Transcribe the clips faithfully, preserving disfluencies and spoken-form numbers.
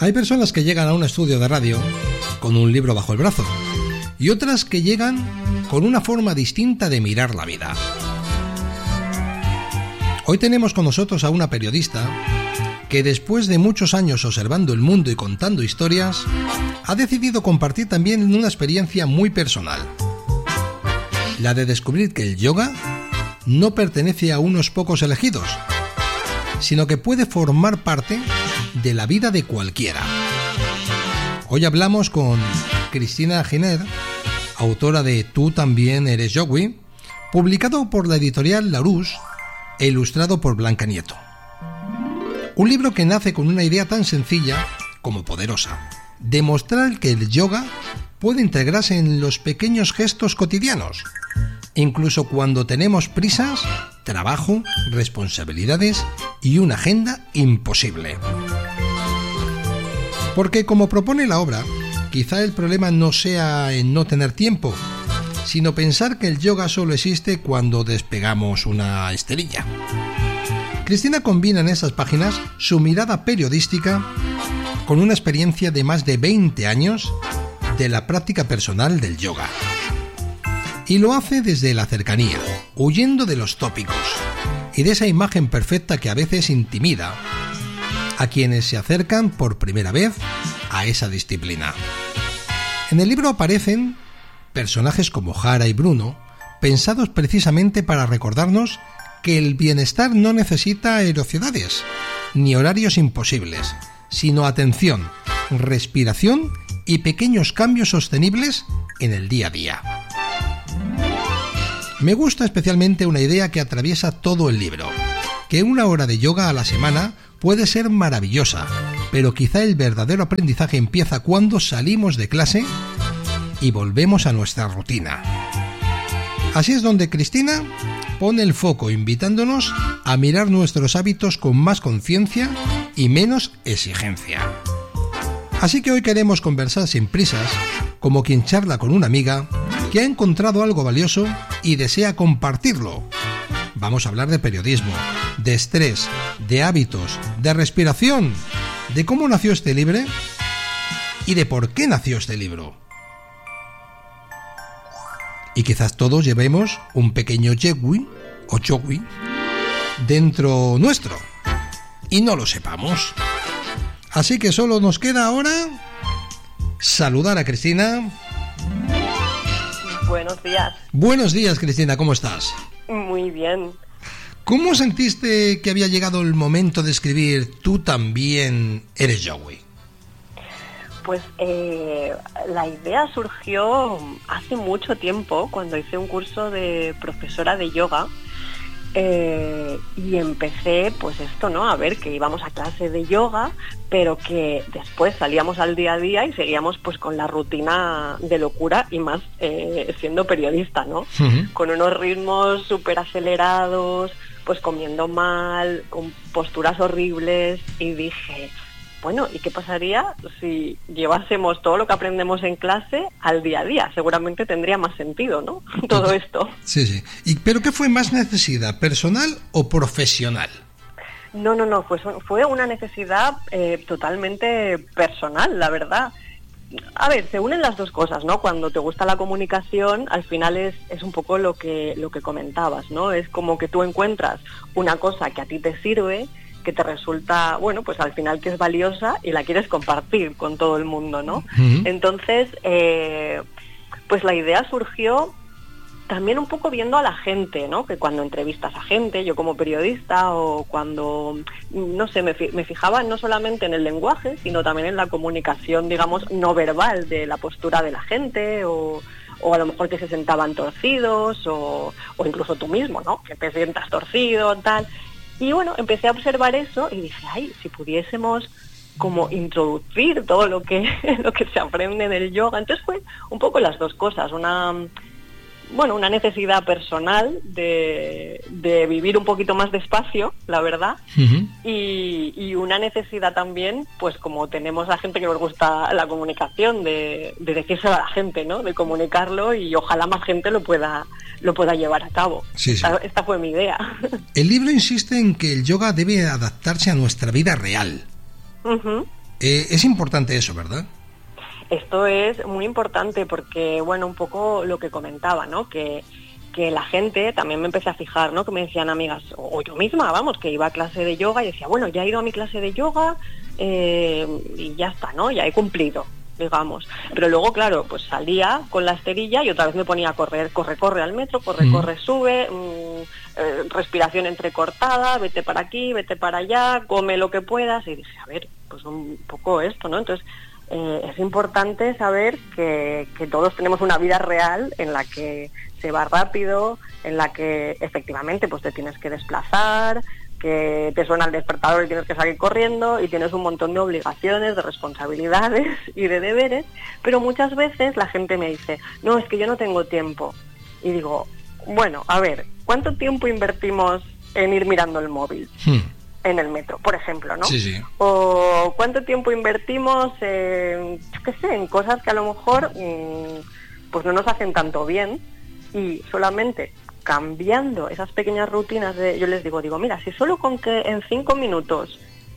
Hay personas que llegan a un estudio de radio con un libro bajo el brazo y otras que llegan con una forma distinta de mirar la vida. Hoy tenemos con nosotros a una periodista que después de muchos años observando el mundo y contando historias, ha decidido compartir también una experiencia muy personal. La de descubrir que el yoga no pertenece a unos pocos elegidos, sino que puede formar parte de la vida de cualquiera. Hoy hablamos con Cristina Giner, autora de Tú también eres yogui, publicado por la editorial Larousse e ilustrado por Blanca Nieto. Un libro que nace con una idea tan sencilla como poderosa: demostrar que el yoga puede integrarse en los pequeños gestos cotidianos, incluso cuando tenemos prisas, trabajo, responsabilidades y una agenda imposible. Porque, como propone la obra, quizá el problema no sea en no tener tiempo, sino pensar que el yoga solo existe cuando despegamos una esterilla. Cristina combina en esas páginas su mirada periodística con una experiencia de más de veinte años de la práctica personal del yoga. Y lo hace desde la cercanía, huyendo de los tópicos y de esa imagen perfecta que a veces intimida a quienes se acercan por primera vez a esa disciplina. En el libro aparecen personajes como Jara y Bruno, pensados precisamente para recordarnos que el bienestar no necesita aerocidades ni horarios imposibles, sino atención, respiración y pequeños cambios sostenibles en el día a día. Me gusta especialmente una idea que atraviesa todo el libro, que una hora de yoga a la semana puede ser maravillosa, pero quizá el verdadero aprendizaje empieza cuando salimos de clase y volvemos a nuestra rutina. Así es donde Cristina pone el foco, invitándonos a mirar nuestros hábitos con más conciencia y menos exigencia. Así que hoy queremos conversar sin prisas, como quien charla con una amiga que ha encontrado algo valioso y desea compartirlo. Vamos a hablar de periodismo, de estrés, de hábitos, de respiración, de cómo nació este libro y de por qué nació este libro. Y quizás todos llevemos un pequeño yogui o yogui dentro nuestro y no lo sepamos. Así que solo nos queda ahora saludar a Cristina. Buenos días. Buenos días, Cristina, ¿cómo estás? Muy bien. ¿Cómo sentiste que había llegado el momento de escribir Tú también eres yogui? Pues eh, la idea surgió hace mucho tiempo, cuando hice un curso de profesora de yoga, eh, y empecé pues esto, ¿no? A ver, que íbamos a clase de yoga, pero que después salíamos al día a día y seguíamos pues con la rutina de locura, y más eh, siendo periodista, ¿no? Uh-huh. Con unos ritmos súper acelerados, pues comiendo mal, con posturas horribles, y dije, bueno, ¿y qué pasaría si llevásemos todo lo que aprendemos en clase al día a día? Seguramente tendría más sentido, ¿no? Todo esto. Sí, sí. ¿Y, pero qué fue más necesidad, personal o profesional? No, no, no, fue, fue una necesidad eh, totalmente personal, la verdad. A ver, se unen las dos cosas, ¿no? Cuando te gusta la comunicación, al final es, es un poco lo que, lo que comentabas, ¿no? Es como que tú encuentras una cosa que a ti te sirve, que te resulta, bueno, pues al final que es valiosa y la quieres compartir con todo el mundo, ¿no? Uh-huh. Entonces, eh, pues la idea surgió también un poco viendo a la gente, ¿no? Que cuando entrevistas a gente, yo como periodista, o cuando, no sé, me, me fijaba no solamente en el lenguaje, sino también en la comunicación, digamos, no verbal de la postura de la gente, o, o a lo mejor que se sentaban torcidos, o, o incluso tú mismo, ¿no? Que te sientas torcido, tal. Y bueno, empecé a observar eso y dije, ay, si pudiésemos como introducir todo lo que lo que se aprende en el yoga. Entonces fue un poco las dos cosas, una bueno, una necesidad personal de, de vivir un poquito más despacio, la verdad, uh-huh. y, y una necesidad también, pues como tenemos a gente que nos gusta la comunicación, de, de decírselo a la gente, ¿no? De comunicarlo, y ojalá más gente lo pueda lo pueda llevar a cabo. Sí, sí. Esta, esta fue mi idea. El libro insiste en que el yoga debe adaptarse a nuestra vida real. Uh-huh. Eh, es importante eso, ¿verdad? Esto es muy importante porque, bueno, un poco lo que comentaba, ¿no? Que, que la gente, también me empecé a fijar, ¿no? Que me decían amigas, o yo misma, vamos, que iba a clase de yoga y decía, bueno, ya he ido a mi clase de yoga eh, y ya está, ¿no? Ya he cumplido, digamos. Pero luego, claro, pues salía con la esterilla y otra vez me ponía a correr, corre, corre al metro, corre, mm. corre, sube, mmm, eh, respiración entrecortada, vete para aquí, vete para allá, come lo que puedas. Y dije, a ver, pues un poco esto, ¿no? Entonces, Eh, es importante saber que, que todos tenemos una vida real en la que se va rápido, en la que efectivamente pues te tienes que desplazar, que te suena el despertador y tienes que salir corriendo y tienes un montón de obligaciones, de responsabilidades y de deberes, pero muchas veces la gente me dice, no, es que yo no tengo tiempo. Y digo, bueno, a ver, ¿cuánto tiempo invertimos en ir mirando el móvil? Hmm. En el metro, por ejemplo, ¿no? Sí, sí. O cuánto tiempo invertimos en, yo qué sé, en cosas que a lo mejor mmm, pues no nos hacen tanto bien, y solamente cambiando esas pequeñas rutinas de, yo les digo, digo, mira, si solo con que en cinco minutos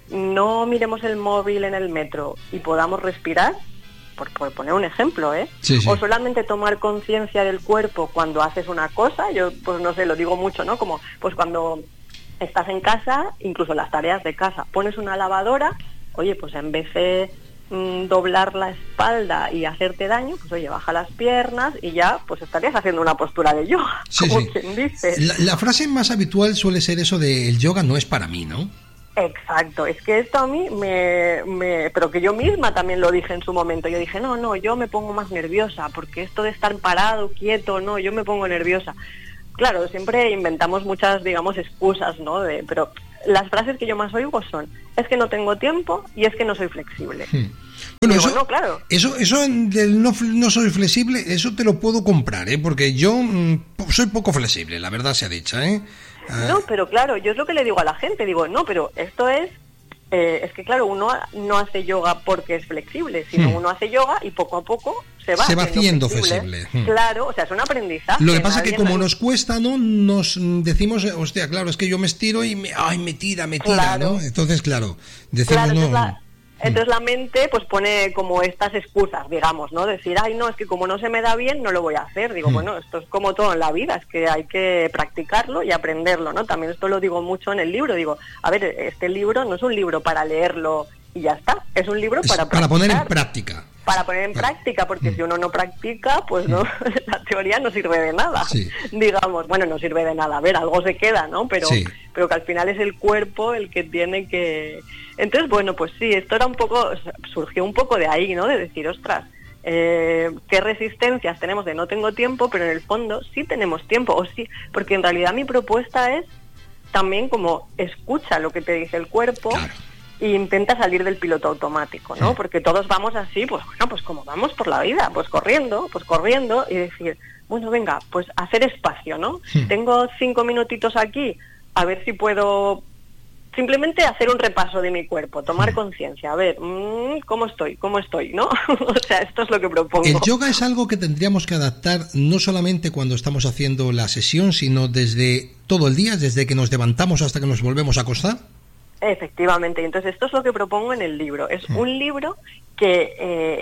no miremos el móvil en el metro y podamos respirar, por, por poner un ejemplo, ¿eh? Sí, sí. O solamente tomar conciencia del cuerpo cuando haces una cosa, yo pues no sé, lo digo mucho, ¿no? Como pues cuando estás en casa, incluso las tareas de casa, pones una lavadora, oye, pues en vez de mmm, doblar la espalda y hacerte daño, pues oye, baja las piernas y ya pues estarías haciendo una postura de yoga, sí, como sí. quien dice. La, la frase más habitual suele ser eso de el yoga no es para mí, ¿no? Exacto, es que esto a mí me, me... Pero que yo misma también lo dije en su momento, yo dije, no, no, yo me pongo más nerviosa, porque esto de estar parado, quieto, no, yo me pongo nerviosa. Claro, siempre inventamos muchas, digamos, excusas, ¿no? De, pero las frases que yo más oigo son, es que no tengo tiempo y es que no soy flexible. Hmm. Bueno, digo, eso, no, claro. eso, eso del no, no soy flexible, eso te lo puedo comprar, ¿eh? Porque yo mmm, soy poco flexible, la verdad sea dicha, ¿eh? Uh... No, pero claro, yo es lo que le digo a la gente, digo, no, pero esto es... Eh, es que claro, uno no hace yoga porque es flexible, sino hmm. uno hace yoga y poco a poco se va, se va haciendo flexible. flexible. Hmm. Claro, o sea, es un aprendizaje. Lo que pasa es que como nadie... nos cuesta, ¿no? Nos decimos, hostia, claro, es que yo me estiro y me, ay, me tira, me tira, claro. ¿no? Entonces, claro, decimos, claro, no... La... Entonces la mente pues pone como estas excusas, digamos, ¿no? Decir, ay, no, es que como no se me da bien, no lo voy a hacer. Digo, mm. bueno, esto es como todo en la vida, es que hay que practicarlo y aprenderlo, ¿no? También esto lo digo mucho en el libro. Digo, a ver, este libro no es un libro para leerlo y ya está, es un libro para es para poner en práctica. Para poner en práctica, porque mm. si uno no practica, pues no, la teoría no sirve de nada, sí. digamos. Bueno, no sirve de nada, a ver, algo se queda, ¿no? Pero, sí. pero que al final es el cuerpo el que tiene que... Entonces, bueno, pues sí, esto era un poco, surgió un poco de ahí, ¿no? De decir, ostras, eh, qué resistencias tenemos de no tengo tiempo, pero en el fondo sí tenemos tiempo, o sí, porque en realidad mi propuesta es también como escucha lo que te dice el cuerpo. Claro. E intenta salir del piloto automático, ¿no? Sí. Porque todos vamos así, pues bueno, pues como vamos por la vida, pues corriendo, pues corriendo y decir, bueno, venga, pues hacer espacio, ¿no? Sí. Tengo cinco minutitos aquí, a ver si puedo simplemente hacer un repaso de mi cuerpo, tomar sí. conciencia, a ver, mmm, ¿cómo estoy? ¿Cómo estoy? ¿No? O sea, esto es lo que propongo. El yoga es algo que tendríamos que adaptar no solamente cuando estamos haciendo la sesión, sino desde todo el día, desde que nos levantamos hasta que nos volvemos a acostar. Efectivamente, y entonces esto es lo que propongo en el libro. Es mm. un libro que,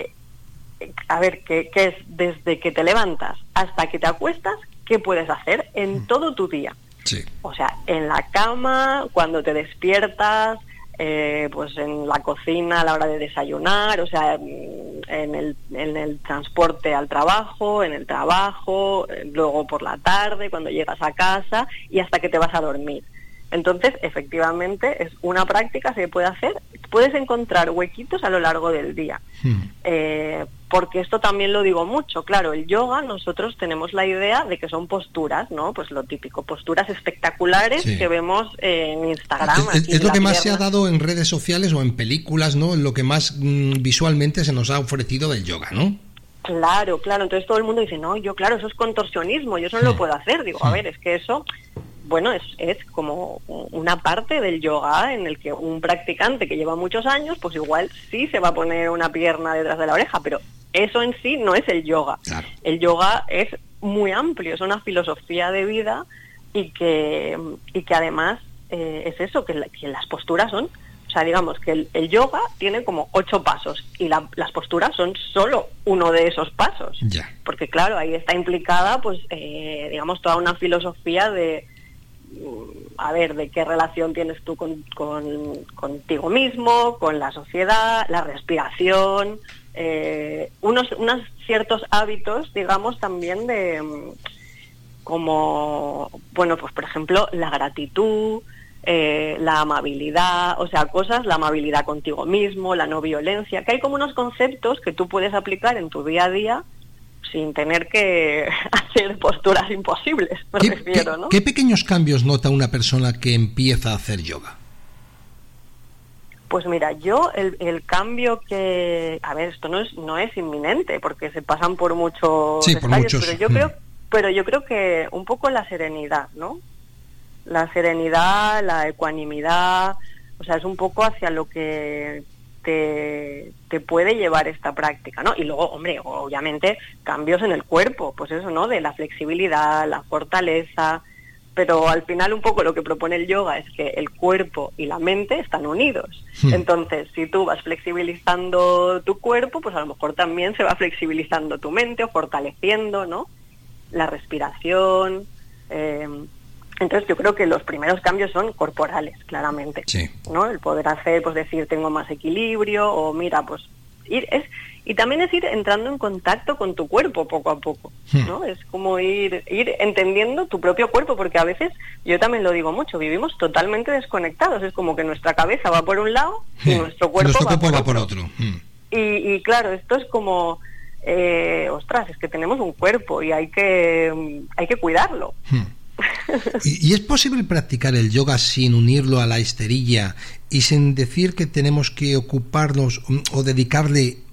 eh, a ver, que, que es desde que te levantas hasta que te acuestas, ¿qué puedes hacer en mm. todo tu día? Sí. O sea, en la cama, cuando te despiertas, eh, pues en la cocina a la hora de desayunar, o sea, en el, en el transporte al trabajo, en el trabajo, luego por la tarde, cuando llegas a casa y hasta que te vas a dormir. Entonces, efectivamente, es una práctica que se puede hacer. Puedes encontrar huequitos a lo largo del día. Hmm. Eh, porque esto también lo digo mucho. Claro, el yoga, nosotros tenemos la idea de que son posturas, ¿no? Pues lo típico, posturas espectaculares sí. que vemos en Instagram. Es, es lo que más pierna. se ha dado en redes sociales o en películas, ¿no? Lo que más mmm, visualmente se nos ha ofrecido del yoga, ¿no? Claro, claro. Entonces todo el mundo dice, no, yo claro, eso es contorsionismo, yo eso no hmm. lo puedo hacer. Digo, hmm. a ver, es que eso... Bueno, es, es como una parte del yoga en el que un practicante que lleva muchos años, pues igual sí se va a poner una pierna detrás de la oreja, pero eso en sí no es el yoga. Claro. El yoga es muy amplio, es una filosofía de vida y que, y que además eh, es eso, que, la, que las posturas son sea, digamos que el, el yoga tiene como ocho pasos y la, las posturas son solo uno de esos pasos. Ya. Porque claro, ahí está implicada, pues, eh, digamos, toda una filosofía de, a ver, de qué relación tienes tú con, con contigo mismo, con la sociedad, la respiración, eh, unos, unos ciertos hábitos, digamos, también de, como, bueno, pues por ejemplo, la gratitud, Eh, la amabilidad, o sea, cosas, la amabilidad contigo mismo, la no violencia, que hay como unos conceptos que tú puedes aplicar en tu día a día sin tener que hacer posturas imposibles, me ¿Qué, refiero, qué, ¿no? ¿Qué pequeños cambios nota una persona que empieza a hacer yoga? Pues mira, yo el, el cambio que, a ver, esto no es no es inminente porque se pasan por muchos sí, por detalles, muchos. pero yo Mm. creo, pero yo creo que un poco la serenidad, ¿no? La serenidad, la ecuanimidad, o sea, es un poco hacia lo que te, te puede llevar esta práctica, ¿no? Y luego, hombre, obviamente, cambios en el cuerpo, pues eso, ¿no? De la flexibilidad, la fortaleza, pero al final un poco lo que propone el yoga es que el cuerpo y la mente están unidos. Hmm. Entonces, si tú vas flexibilizando tu cuerpo, pues a lo mejor también se va flexibilizando tu mente o fortaleciendo, ¿no? La respiración, eh, entonces yo creo que los primeros cambios son corporales, claramente, sí. ¿no? El poder hacer, pues decir, tengo más equilibrio, o mira, pues ir es y también es ir entrando en contacto con tu cuerpo poco a poco, ¿no? Hmm. Es como ir ir entendiendo tu propio cuerpo, porque a veces, yo también lo digo mucho, vivimos totalmente desconectados, es como que nuestra cabeza va por un lado y hmm. nuestro cuerpo, nuestro va, cuerpo por va otro. por otro. Hmm. Y, y claro, esto es como, eh, ostras, es que tenemos un cuerpo y hay que hay que cuidarlo. Hmm. ¿Y, ¿Y es posible practicar el yoga sin unirlo a la esterilla y sin decir que tenemos que ocuparnos o dedicarle